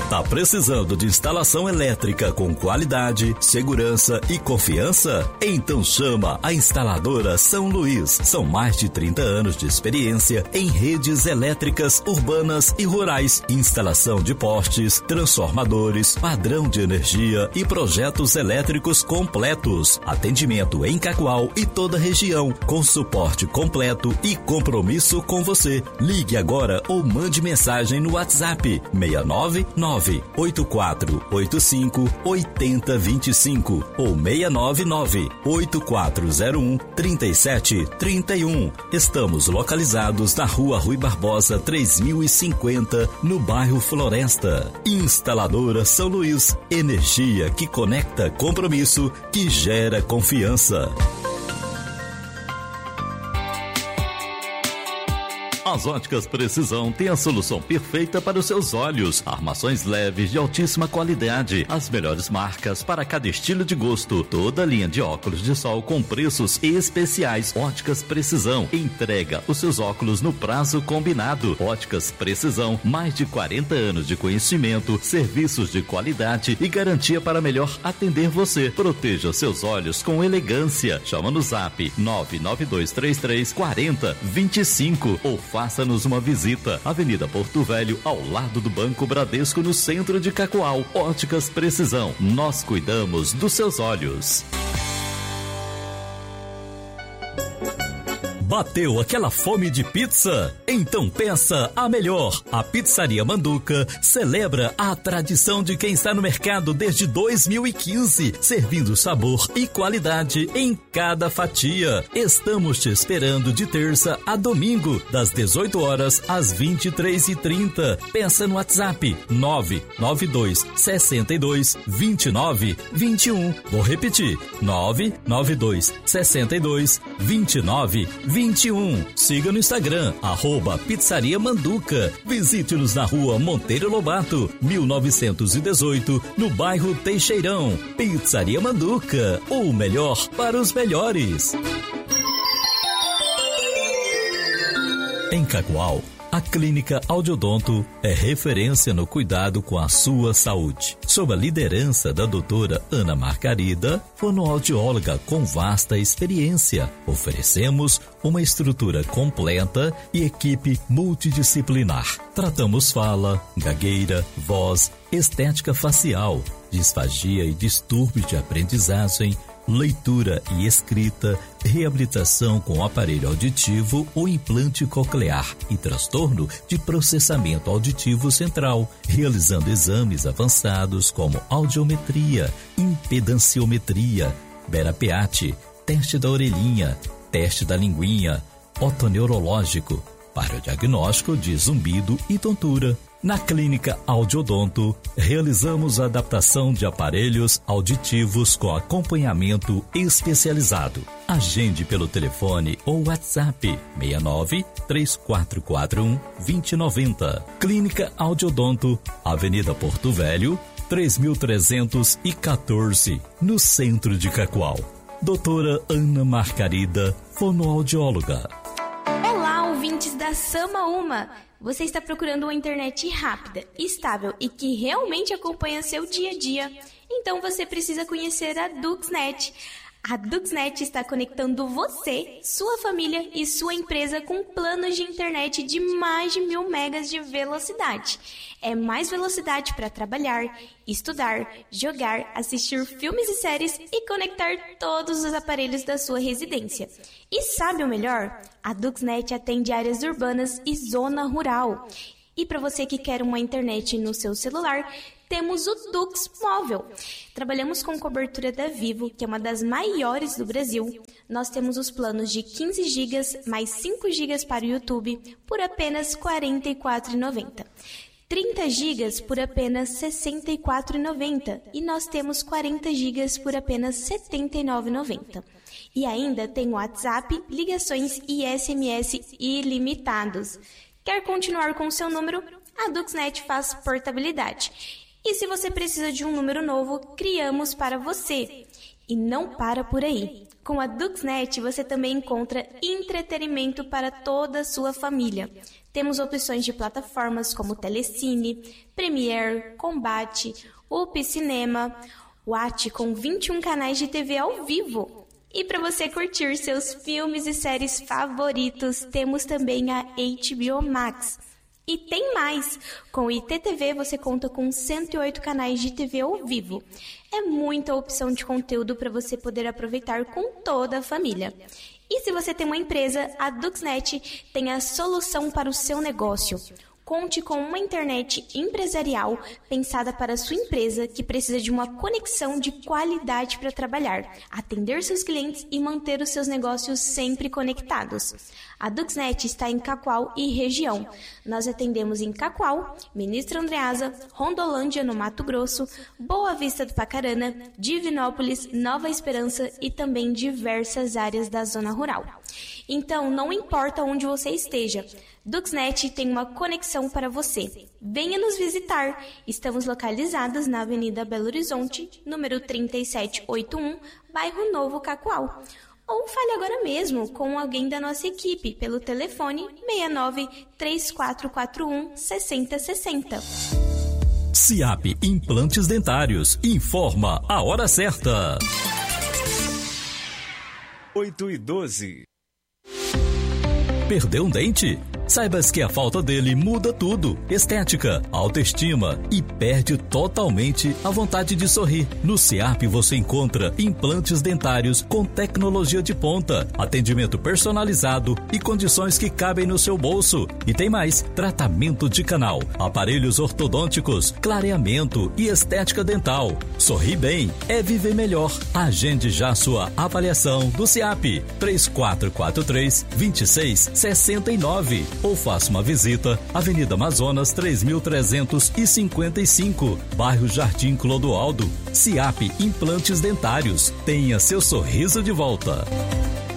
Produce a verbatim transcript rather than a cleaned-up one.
Tá precisando de instalação elétrica com qualidade, segurança e confiança? Então chama a Instaladora São Luís. São mais de trinta anos de experiência em redes elétricas urbanas e rurais, instalação de postes, transformadores, padrão de energia e projetos elétricos completos. Atendimento em Cacoal e toda a região, com suporte completo e compromisso com você. Ligue agora ou mande mensagem no WhatsApp seis nove nove, oito quatro oito cinco, oito zero dois cinco ou seis nove nove, oito quatro zero um, três sete três um. Estamos localizados na Rua Rui Barbosa três mil e cinquenta, no bairro Floresta. Instaladora São Luís, energia que conecta, compromisso que gera confiança. As Óticas Precisão tem a solução perfeita para os seus olhos. Armações leves de altíssima qualidade, as melhores marcas para cada estilo de gosto. Toda linha de óculos de sol com preços especiais. Óticas Precisão entrega os seus óculos no prazo combinado. Óticas Precisão, mais de quarenta anos de conhecimento, serviços de qualidade e garantia para melhor atender você. Proteja seus olhos com elegância. Chama no zap nove nove dois três três, quatro zero dois cinco ou faça-nos uma visita. Avenida Porto Velho, ao lado do Banco Bradesco, no centro de Cacoal. Óticas Precisão. Nós cuidamos dos seus olhos. Bateu aquela fome de pizza? Então peça a melhor. A Pizzaria Manduca celebra a tradição de quem está no mercado desde dois mil e quinze, servindo sabor e qualidade em cada fatia. Estamos te esperando de terça a domingo, das dezoito horas às vinte e três e trinta. Peça no WhatsApp nove nove dois, seis dois, dois nove dois um. Vou repetir, nove nove dois, seis dois, dois nove dois um. Siga no Instagram, arroba Pizzaria Manduca. Visite-nos na rua Monteiro Lobato, mil novecentos e dezoito, no bairro Teixeirão. Pizzaria Manduca, o melhor para os melhores. Em Cacoal, a Clínica Audiodonto é referência no cuidado com a sua saúde. Sob a liderança da doutora Ana Margarida, fonoaudióloga com vasta experiência, oferecemos uma estrutura completa e equipe multidisciplinar. Tratamos fala, gagueira, voz, estética facial, disfagia e distúrbios de aprendizagem, leitura e escrita, reabilitação com aparelho auditivo ou implante coclear e transtorno de processamento auditivo central, realizando exames avançados como audiometria, impedanciometria, berapeate, teste da orelhinha, teste da linguinha, otoneurológico, para o diagnóstico de zumbido e tontura. Na Clínica Audiodonto, realizamos a adaptação de aparelhos auditivos com acompanhamento especializado. Agende pelo telefone ou WhatsApp seis nove, três quatro quatro um, dois zero nove zero. Clínica Audiodonto, Avenida Porto Velho, três mil trezentos e quatorze, no centro de Cacoal. Doutora Ana Margarida, fonoaudióloga. Olá, ouvintes da Sama Uma! Você está procurando uma internet rápida, estável e que realmente acompanha seu dia a dia? Então você precisa conhecer a Duxnet. A Duxnet está conectando você, sua família e sua empresa com planos de internet de mais de mil megas de velocidade. É mais velocidade para trabalhar, estudar, jogar, assistir filmes e séries e conectar todos os aparelhos da sua residência. E sabe o melhor? A Duxnet atende áreas urbanas e zona rural. E para você que quer uma internet no seu celular, temos o Dux Móvel. Trabalhamos com cobertura da Vivo, que é uma das maiores do Brasil. Nós temos os planos de quinze gigas mais cinco gigas para o YouTube por apenas quarenta e quatro reais e noventa centavos. trinta gigas por apenas sessenta e quatro reais e noventa centavos. E nós temos quarenta gigas por apenas setenta e nove reais e noventa centavos. E ainda tem WhatsApp, ligações e S M S ilimitados. Quer continuar com o seu número? A Duxnet faz portabilidade. E se você precisa de um número novo, criamos para você. E não para por aí. Com a Duxnet você também encontra entretenimento para toda a sua família. Temos opções de plataformas como Telecine, Premiere, Combate, U P Cinema, Watch com vinte e um canais de T V ao vivo. E para você curtir seus filmes e séries favoritos, temos também a H B O Max. E tem mais! Com o I T T V você conta com cento e oito canais de T V ao vivo. É muita opção de conteúdo para você poder aproveitar com toda a família. E se você tem uma empresa, a Duxnet tem a solução para o seu negócio. Conte com uma internet empresarial pensada para a sua empresa que precisa de uma conexão de qualidade para trabalhar, atender seus clientes e manter os seus negócios sempre conectados. A Duxnet está em Cacoal e região. Nós atendemos em Cacoal, Ministro Andreasa, Rondolândia, no Mato Grosso, Boa Vista do Pacarana, Divinópolis, Nova Esperança e também diversas áreas da zona rural. Então, não importa onde você esteja, Duxnet tem uma conexão para você. Venha nos visitar. Estamos localizados na Avenida Belo Horizonte, número trinta e sete oitenta e um, bairro Novo Cacoal. Ou fale agora mesmo com alguém da nossa equipe pelo telefone seis nove três quatro quatro um seis zero seis zero. SIAP Implantes Dentários informa a hora certa. oito e doze. Perdeu um dente? Saibas que a falta dele muda tudo. Estética, autoestima e perde totalmente a vontade de sorrir. No SIAP você encontra implantes dentários com tecnologia de ponta, atendimento personalizado e condições que cabem no seu bolso. E tem mais, tratamento de canal, aparelhos ortodônticos, clareamento e estética dental. Sorrir bem é viver melhor. Agende já sua avaliação do SIAP. três quatro quatro três, dois seis seis nove ou faça uma visita, Avenida Amazonas três mil trezentos e cinquenta e cinco, bairro Jardim Clodoaldo. SIAP Implantes Dentários. Tenha seu sorriso de volta.